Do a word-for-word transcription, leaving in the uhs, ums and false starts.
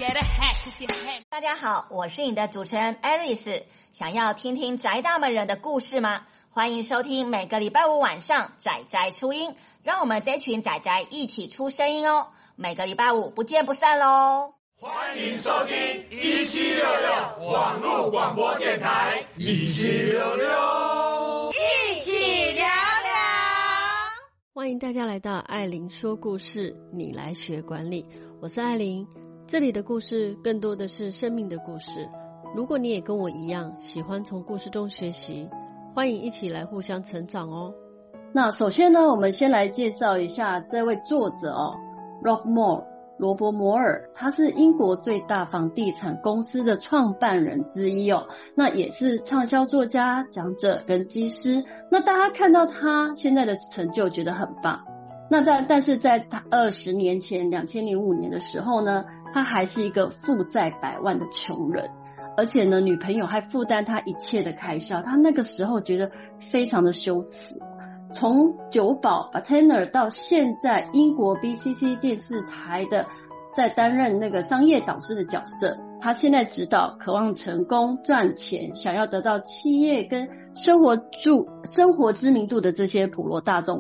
大家好，我是你的主持人 Aris。 想要听听宅大们人的故事吗？欢迎收听每个礼拜五晚上宅宅初音，让我们这群宅宅一起出声音哦。每个礼拜五不见不散咯。 欢迎收听一七六六网络广播电台，一七六六一起聊聊。 欢迎大家来到艾琳说故事，你来学管理。我是艾琳，这里的故事更多的是生命的故事。如果你也跟我一样喜欢从故事中学习，欢迎一起来互相成长哦。 那首先呢，我们先来介绍一下这位作者哦 Rob Moore 罗伯摩尔，他是英国最大房地产公司的创办人之一哦，那也是畅销作家、讲者跟技师。那大家看到他现在的成就觉得很棒，那在但是在他二十年前两千零五年的时候呢，他还是一个负债百万的穷人，而且呢女朋友还负担他一切的开销，他那个时候觉得非常的羞耻。从酒保 bartender 到现在英国 B C C 电视台的在担任那个商业导师的角色，他现在指导渴望成功赚钱想要得到企业跟生活住生活知名度的这些普罗大众